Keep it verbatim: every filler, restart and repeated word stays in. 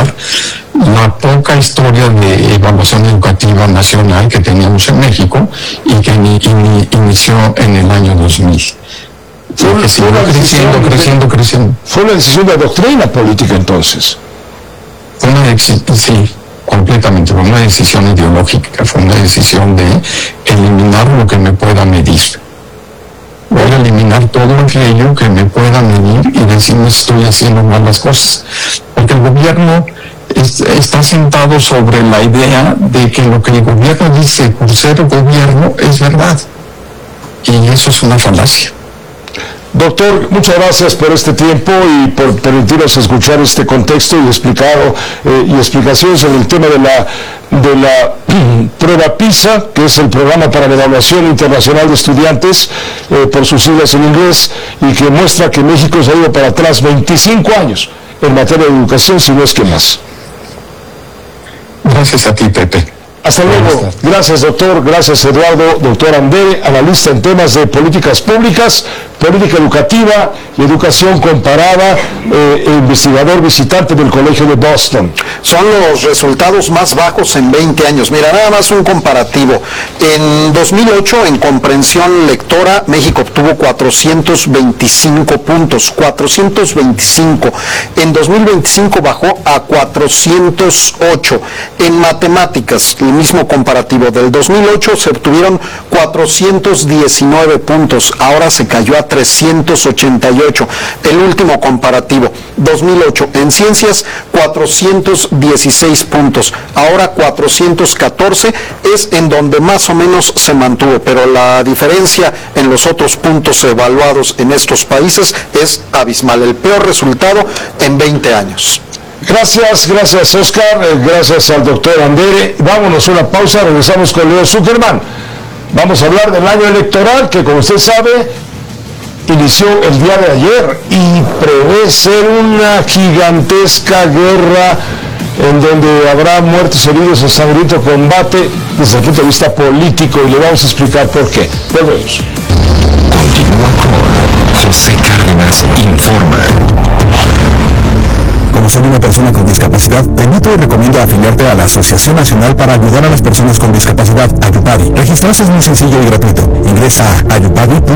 eliminar la poca historia de evaluación educativa nacional que teníamos en México y que in, in, inició en el año dos mil. Fue, que siguió creciendo, de, creciendo, creciendo. Fue una decisión de doctrina política entonces. Fue una sí, completamente, fue una decisión ideológica, fue una decisión de eliminar lo que me pueda medir. Voy a eliminar todo aquello que me pueda medir y decirme si estoy haciendo mal las cosas. Porque el gobierno es, está sentado sobre la idea de que lo que el gobierno dice por ser gobierno es verdad. Y eso es una falacia. Doctor, muchas gracias por este tiempo y por permitirnos escuchar este contexto y explicado eh, y explicaciones en el tema de la de la prueba PISA, que es el Programa para la Evaluación Internacional de Estudiantes, eh, por sus siglas en inglés, y que muestra que México se ha ido para atrás veinticinco años en materia de educación, si no es que más. Gracias a ti, Pepe. Hasta luego. Gracias, doctor. Gracias, Eduardo. Doctor Andere, analista en temas de políticas públicas, política educativa y educación comparada, eh, investigador visitante del Colegio de Boston. Son los resultados más bajos en veinte años. Mira, nada más un comparativo. En dos mil ocho, en comprensión lectora, México obtuvo cuatrocientos veinticinco puntos. cuatrocientos veinticinco. En dos mil veinticinco bajó a cuatrocientos ocho. En matemáticas, el mismo comparativo, del dos mil ocho se obtuvieron cuatrocientos diecinueve puntos, ahora se cayó a trescientos ochenta y ocho. El último comparativo, dos mil ocho, en ciencias cuatrocientos dieciséis puntos, ahora cuatrocientos catorce, es en donde más o menos se mantuvo, pero la diferencia en los otros puntos evaluados en estos países es abismal, el peor resultado en veinte años. Gracias, gracias Oscar, eh, gracias al doctor Andere. Vámonos a una pausa, regresamos con Leo Zuckerman. Vamos a hablar del año electoral que, como usted sabe, inició el día de ayer y prevé ser una gigantesca guerra en donde habrá muertos, heridos, en sangriento combate desde el punto de vista político, y le vamos a explicar por qué. Volvemos. Continúa con José Cárdenas Informa. Como soy una persona con discapacidad, te invito y recomiendo afiliarte a la Asociación Nacional para Ayudar a las Personas con Discapacidad, AYUPADI. Registrarse es muy sencillo y gratuito. Ingresa a ayupadi punto org.